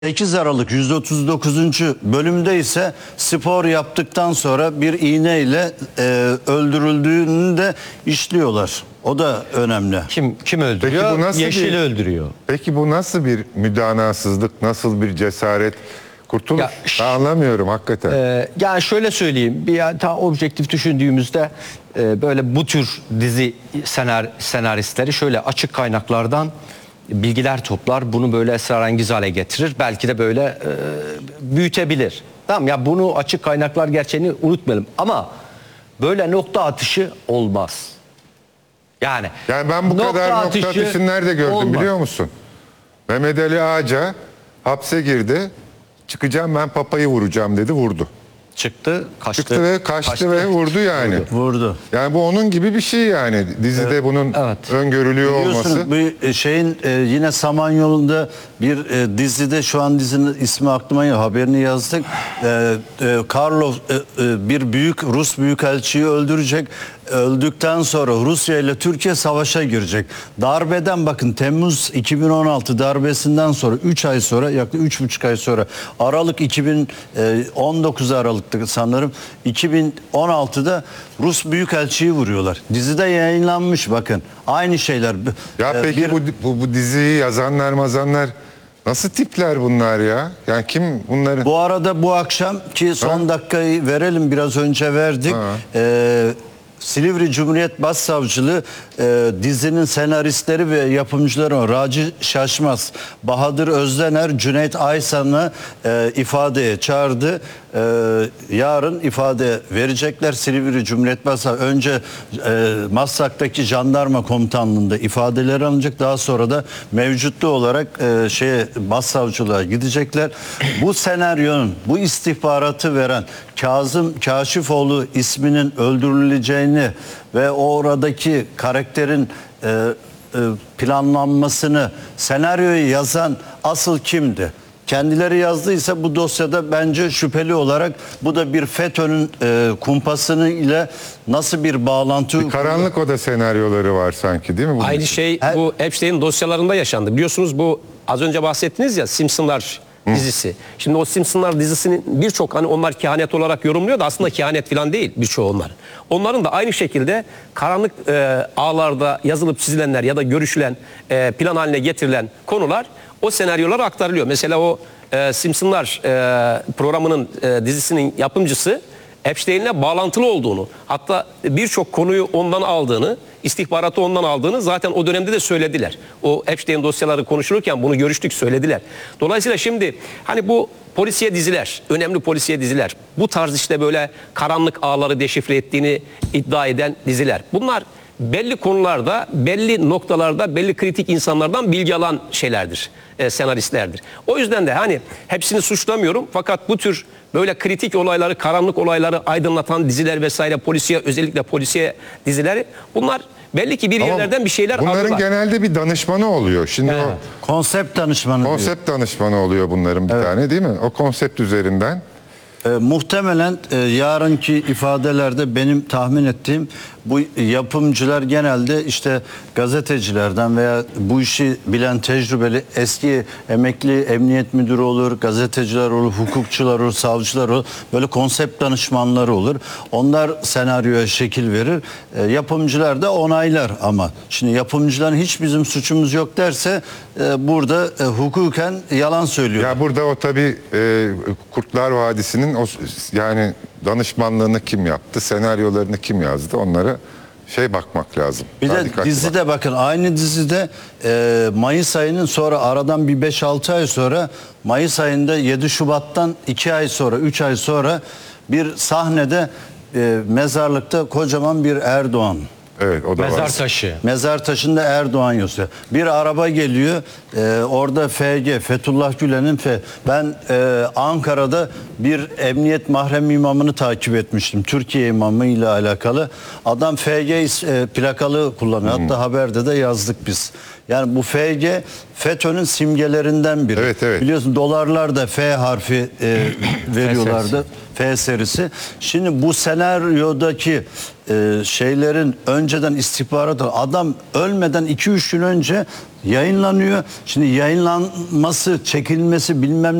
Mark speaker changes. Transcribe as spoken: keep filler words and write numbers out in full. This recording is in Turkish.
Speaker 1: sekiz Aralık yüz otuz dokuzuncu bölümde ise spor yaptıktan sonra bir iğneyle e, öldürüldüğünü de işliyorlar. O da önemli.
Speaker 2: Kim kim öldürüyor?
Speaker 3: Peki bu nasıl
Speaker 2: Yeşil
Speaker 3: bir-
Speaker 2: öldürüyor.
Speaker 3: Peki bu nasıl bir müdanasızlık, nasıl bir cesaret? Kurtuluş.
Speaker 2: Ya,
Speaker 3: Ben anlamıyorum hakikaten.
Speaker 2: Ee, yani şöyle söyleyeyim, bir ya, daha objektif düşündüğümüzde e, böyle bu tür dizi senar, senaristleri şöyle açık kaynaklardan bilgiler toplar, bunu böyle esrarengiz hale getirir, belki de böyle e, büyütebilir. Tamam ya, bunu açık kaynaklar gerçeğini unutmayalım ama böyle nokta atışı olmaz. Yani,
Speaker 3: Yani ben bu kadar nokta atışını nerede gördüm
Speaker 2: olmaz.
Speaker 3: biliyor musun? Mehmet Ali Ağaca hapse girdi. Çıkacağım ben papayı vuracağım dedi, vurdu.
Speaker 2: Çıktı, kaçtı.
Speaker 3: Çıktı ve kaçtı,
Speaker 2: kaçtı.
Speaker 3: ve vurdu yani.
Speaker 1: Vurdu.
Speaker 3: Yani bu onun gibi bir şey yani. Dizide bunun
Speaker 2: Evet.
Speaker 3: öngörülüyor
Speaker 1: Biliyorsunuz
Speaker 3: olması.
Speaker 1: bir şeyin e, yine Samanyolu'nda bir e, dizide, şu an dizinin ismi aklıma yok, haberini yazdık. E, e, Karlov e, e, bir büyük Rus büyükelçiyi öldürecek. Öldükten sonra Rusya ile Türkiye savaşa girecek. Darbeden, bakın, Temmuz iki bin on altı darbesinden sonra üç ay sonra, yaklaşık üç buçuk ay sonra, Aralık iki bin on dokuz Aralık'ta sanırım, iki bin on altıda Rus büyükelçiyi vuruyorlar. Dizide yayınlanmış, bakın. Aynı şeyler.
Speaker 3: Ya
Speaker 1: E,
Speaker 3: peki
Speaker 1: bir-
Speaker 3: bu, bu, bu diziyi yazanlar mazanlar nasıl tipler bunlar ya? Yani kim bunları?
Speaker 1: Bu arada bu akşam ki son
Speaker 3: Ha?
Speaker 1: dakikayı verelim, biraz önce verdik.
Speaker 3: Ha.
Speaker 1: Ee, Silivri Cumhuriyet Başsavcılığı e, dizinin senaristleri ve yapımcıları Raci Şaşmaz, Bahadır Özdener, Cüneyt Aysan'ı e, ifadeye çağırdı. E, yarın ifade verecekler. Silivri Cumhuriyet Başsavcılığı önce e, Maslak'taki jandarma komutanlığında ifadeleri alınacak. Daha sonra da mevcutlu olarak e, şeye Başsavcılığa gidecekler. Bu senaryonun, bu istihbaratı veren Kazım Kaşifoğlu isminin öldürüleceğini ve oradaki karakterin e, e, planlanmasını, senaryoyu yazan asıl kimdi? Kendileri yazdıysa bu dosyada bence şüpheli olarak, bu da bir FETÖ'nün e, kumpasını ile nasıl bir bağlantı...
Speaker 3: Bir karanlık oda senaryoları var sanki, değil mi? bunun
Speaker 4: Aynı
Speaker 3: için?
Speaker 4: şey
Speaker 1: Her-
Speaker 4: bu Epstein'in dosyalarında yaşandı. Biliyorsunuz, bu az önce bahsettiniz ya, Simpsonlar dizisi. Şimdi o Simpsonlar dizisinin birçok, hani onlar kehanet olarak yorumluyor da aslında kehanet falan değil birçoğu onlar. Onların da aynı şekilde karanlık e, ağlarda yazılıp çizilenler ya da görüşülen, e, plan haline getirilen konular o senaryolara aktarılıyor. Mesela o e, Simpsonlar e, programının e, dizisinin yapımcısı Epstein'le bağlantılı olduğunu, hatta birçok konuyu ondan aldığını, istihbaratı ondan aldığını zaten o dönemde de söylediler. O Epstein dosyaları konuşulurken bunu görüştük, söylediler. Dolayısıyla şimdi hani bu polisiye diziler, önemli polisiye diziler, bu tarz işte böyle karanlık ağları deşifre ettiğini iddia eden diziler, bunlar belli konularda, belli noktalarda, belli kritik insanlardan bilgi alan şeylerdir, e, senaristlerdir. O yüzden de hani hepsini suçlamıyorum, fakat bu tür böyle kritik olayları, karanlık olayları aydınlatan diziler vesaire, polisiye, özellikle polisiye dizileri, bunlar belli ki bir
Speaker 3: Ama
Speaker 4: yerlerden bir şeyler
Speaker 3: bunların
Speaker 4: aldılar.
Speaker 3: genelde bir danışmanı oluyor. Şimdi
Speaker 4: He.
Speaker 3: o
Speaker 1: Konsept danışmanı diyor.
Speaker 3: konsept danışmanı oluyor bunların bir tane, değil mi? O konsept üzerinden.
Speaker 1: E, muhtemelen e, yarınki ifadelerde benim tahmin ettiğim, bu yapımcılar genelde işte gazetecilerden veya bu işi bilen tecrübeli eski emekli emniyet müdürü olur, gazeteciler olur, hukukçular olur, savcılar olur. Böyle konsept danışmanları olur. Onlar senaryoya şekil verir. E, yapımcılar da onaylar ama. Şimdi yapımcıların hiç bizim suçumuz yok derse e, burada e, hukuken yalan söylüyor.
Speaker 3: Ya burada o tabii e, Kurtlar Vadisi'nin o yani danışmanlığını kim yaptı, senaryolarını kim yazdı, onlara şey bakmak lazım.
Speaker 1: Bir
Speaker 3: Daha
Speaker 1: de
Speaker 3: dikkatli
Speaker 1: dizide bakın, aynı dizide e, Mayıs ayının sonra, aradan bir beş altı ay sonra, Mayıs ayında yedi Şubat'tan iki ay sonra, üç ay sonra bir sahnede e, mezarlıkta kocaman bir Erdoğan.
Speaker 3: Evet, o da
Speaker 2: Mezar
Speaker 3: var.
Speaker 2: taşı.
Speaker 1: Mezar taşında Erdoğan yazıyor. Bir araba geliyor. e, orada F G, Fethullah Gülen'in F. Ben e, Ankara'da bir emniyet mahrem imamını takip etmiştim. Türkiye imamı ile alakalı. Adam F G is- e, plakalı kullanıyor. Hatta haberde de yazdık biz. Yani bu F G FETÖ'nün simgelerinden biri.
Speaker 3: Evet, evet.
Speaker 1: Biliyorsun dolarlar da F harfi e, veriyorlardı. F serisi. Şimdi bu senaryodaki e, şeylerin önceden istihbaratı, adam ölmeden iki üç gün önce yayınlanıyor. Şimdi yayınlanması, çekilmesi bilmem